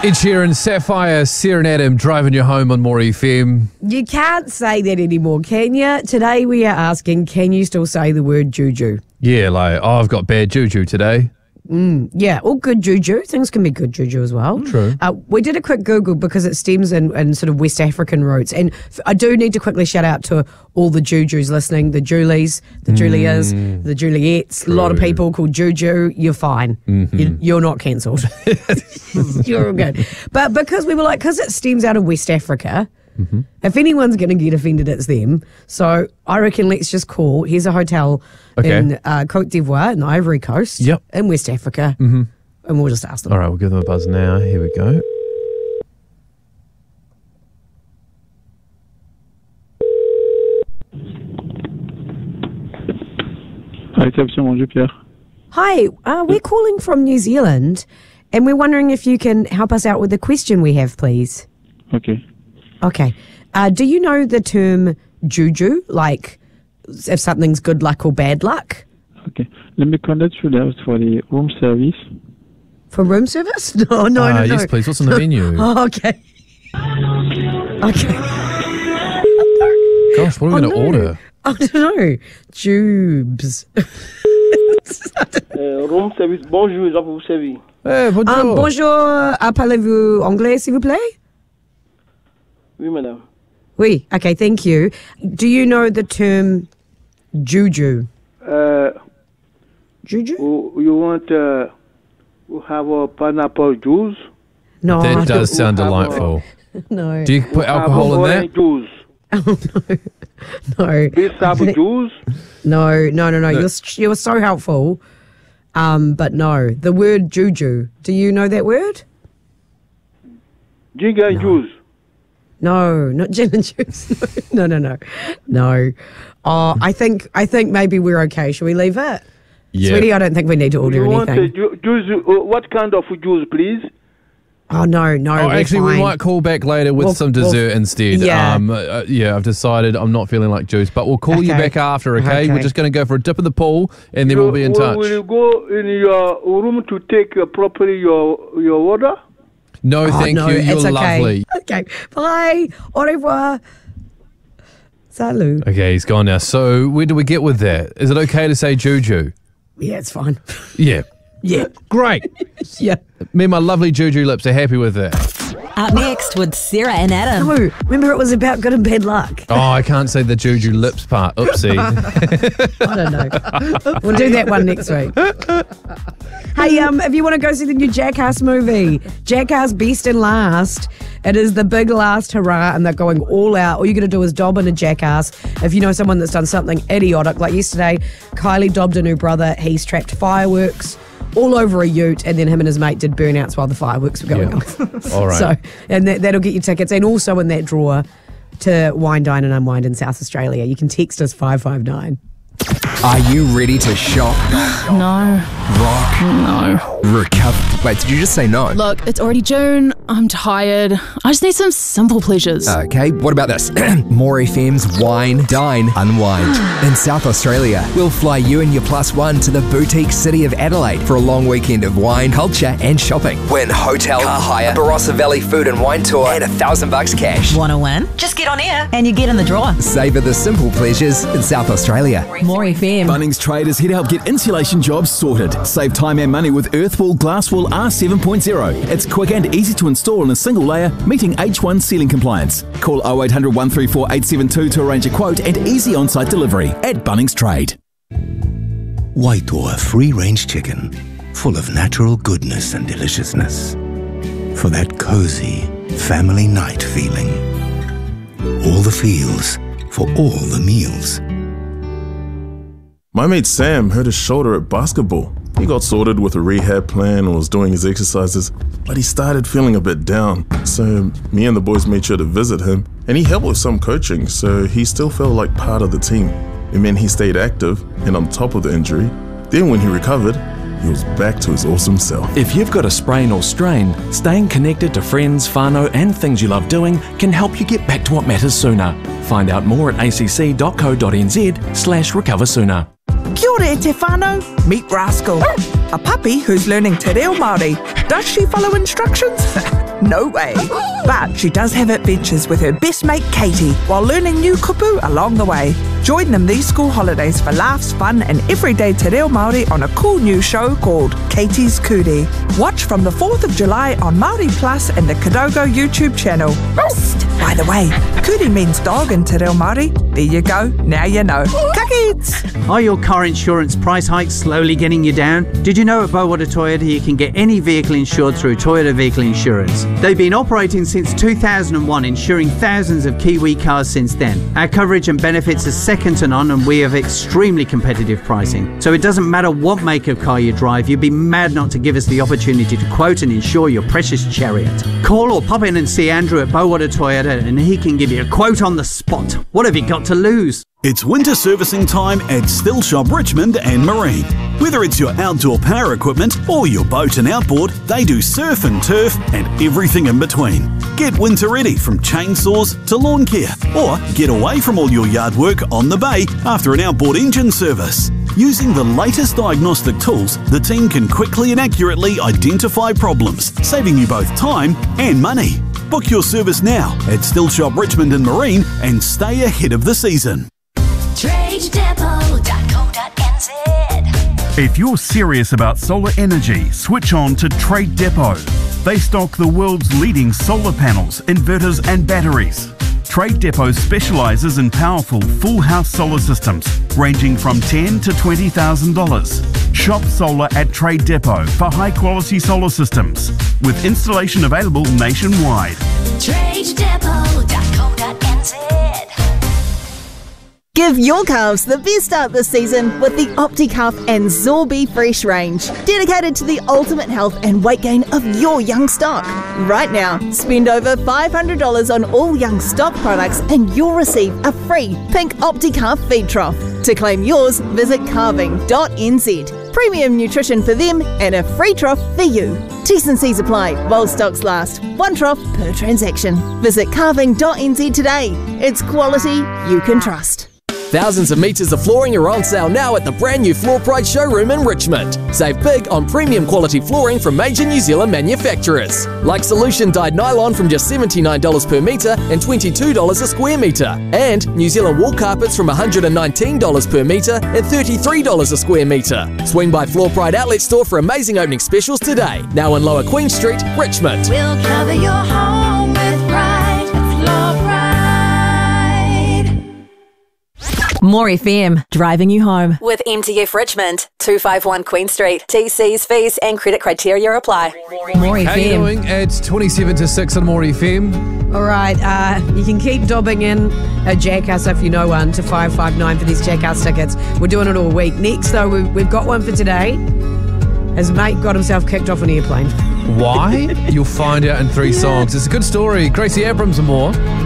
Ed Sheeran, Sapphire, Sarah and Adam driving you home on More FM. You can't say that anymore, can you? Today we are asking, can you still say the word juju? Yeah, like, I've got bad juju today. Yeah, or good juju. Things can be good juju as well. True. We did a quick Google because it stems in sort of West African roots. And I do need to quickly shout out to all the jujus listening, the Julies, the Julias, the Juliettes. True. A lot of people called juju. You're fine. You're not cancelled. You're all good. But because we were like, because it stems out of West Africa, if anyone's going to get offended, it's them. So I reckon let's just call. Here's a hotel in Cote d'Ivoire, in the Ivory Coast, in West Africa, and we'll just ask them. All right, we'll give them a buzz now. Here we go. Hi, we're calling from New Zealand, and we're wondering if you can help us out with the question we have, please. Okay. Do you know the term juju, like if something's good luck or bad luck? Okay. Let me contact you there for the room service. For room service? No. Yes, please. What's on the menu? Oh, okay. Okay. Gosh, what are we going to order? I don't know. Jubes. Room service, bonjour, je vous servir. Hey, bonjour. Bonjour, parlez-vous anglais, s'il vous plaît? Oui, madame. Oui, okay, thank you. Do you know the term juju? Juju? You want to have a pineapple juice? No. That does sound delightful. No. Do you put alcohol in that? Juice. No. Pineapple juice? No. You're so helpful. But no. The word juju. Do you know that word? Ginger juice. No, not gin and juice. No. Oh, I think maybe we're okay. Shall we leave it? Yeah. Sweetie, I don't think we need to order You want anything. juice? What kind of juice, please? Oh, no. Oh, actually, we might call back later with some dessert instead. Yeah. I've decided I'm not feeling like juice, but we'll call you back after, okay? We're just going to go for a dip in the pool, and then we'll be in touch. Will you go in your room to take properly your water? No, thank you. You're it's okay. lovely. Okay. Bye. Au revoir. Salut. Okay, he's gone now. So where do we get with that? Is it okay to say juju? Yeah, it's fine. Yeah. Yeah. Great. Yeah. Me and my lovely juju lips are happy with that. Up next with Sarah and Adam. No, remember it was about good and bad luck. Oh, I can't say the juju lips part. Oopsie. I don't know. We'll do that one next week. Hey, if you want to go see the new Jackass movie, Jackass Best and Last, it is the big last hurrah, and they're going all out. All you're going to do is dob in a jackass. If you know someone that's done something idiotic, like yesterday, Kylie dobbed in her brother. He's trapped fireworks all over a ute, and then him and his mate did burnouts while the fireworks were going off. All right. So, and that'll get you tickets. And also in that drawer to Wine, Dine and Unwind in South Australia, you can text us 559. Are you ready to shop, No. rock, No. recover? Wait, did you just say no? Look, it's already June. I'm tired. I just need some simple pleasures. Okay, what about this? More FM's Wine, Dine, Unwind. In South Australia, we'll fly you and your plus one to the boutique city of Adelaide for a long weekend of wine, culture and shopping. Win hotel, car hire, Barossa Valley food and wine tour and $1,000 cash. Want to win? Just get on air and you get in the draw. Savour the simple pleasures in South Australia. More FM. Bunnings Trade is here to help get insulation jobs sorted. Save time and money with Earthwall Glasswall R7.0. It's quick and easy to install in a single layer, meeting H1 ceiling compliance. Call 0800 134 872 to arrange a quote and easy on-site delivery at Bunnings Trade. Waitoa free-range chicken, full of natural goodness and deliciousness. For that cozy family night feeling. All the feels for all the meals. My mate Sam hurt his shoulder at basketball. He got sorted with a rehab plan and was doing his exercises, but he started feeling a bit down. So me and the boys made sure to visit him, and he helped with some coaching, so he still felt like part of the team. It meant he stayed active and on top of the injury. Then when he recovered, he was back to his awesome self. If you've got a sprain or strain, staying connected to friends, whānau and things you love doing can help you get back to what matters sooner. Find out more at acc.co.nz/recover sooner. Kia ora e te whānau, meet Rascal, a puppy who's learning te reo Māori. Does she follow instructions? No way. But she does have adventures with her best mate Katie while learning new kupu along the way. Join them these school holidays for laughs, fun and everyday te reo Māori on a cool new show called Katie's Kuri. Watch from the 4th of July on Māori Plus and the Kadogo YouTube channel. By the way, Kuri means dog in te reo Māori. There you go, now you know. Ka kids! Are your car insurance price hikes slowly getting you down? Did you know at Bowata Toyota you can get any vehicle insured through Toyota Vehicle Insurance? They've been operating since 2001, insuring thousands of Kiwi cars since then. Our coverage and benefits are second to none, and we have extremely competitive pricing. So it doesn't matter what make of car you drive, you'd be mad not to give us the opportunity to quote and insure your precious chariot. Call or pop in and see Andrew at Bowata Toyota and he can give you a quote on the spot. What have you got to lose? It's winter servicing time at Still Shop Richmond and Marine. Whether it's your outdoor power equipment or your boat and outboard, they do surf and turf and everything in between. Get winter ready from chainsaws to lawn care, or get away from all your yard work on the bay after an outboard engine service. Using the latest diagnostic tools, the team can quickly and accurately identify problems, saving you both time and money. Book your service now at Still Shop Richmond and Marine and stay ahead of the season. TradeDepot.co.nz. If you're serious about solar energy, switch on to Trade Depot. They stock the world's leading solar panels, inverters and batteries. Trade Depot specialises in powerful full house solar systems ranging from $10,000 to $20,000. Shop solar at Trade Depot for high quality solar systems with installation available nationwide. TradeDepot.co.nz. Give your calves the best start this season with the OptiCalf and Zorby Fresh range, dedicated to the ultimate health and weight gain of your young stock. Right now, spend over $500 on all young stock products and you'll receive a free pink OptiCalf feed trough. To claim yours, visit carving.nz. Premium nutrition for them and a free trough for you. T's and C's apply while stocks last. One trough per transaction. Visit carving.nz today. It's quality you can trust. Thousands of metres of flooring are on sale now at the brand new Floor Pride showroom in Richmond. Save big on premium quality flooring from major New Zealand manufacturers. Like Solution dyed nylon from just $79 per metre and $22 a square metre. And New Zealand wool carpets from $119 per metre and $33 a square metre. Swing by Floor Pride Outlet Store for amazing opening specials today. Now in Lower Queen Street, Richmond. We'll cover your home with pride. Floor Pride. More FM, driving you home. With MTF Richmond, 251 Queen Street. TCs, fees and credit criteria apply. More FM. How you doing? It's 27 to 6 on More FM. All right, you can keep dobbing in a Jackass if you know one to 559 for these Jackass tickets. We're doing it all week. Next, though, we've got one for today. His mate got himself kicked off an airplane. Why? You'll find out in 3 songs. It's a good story. Gracie Abrams and more.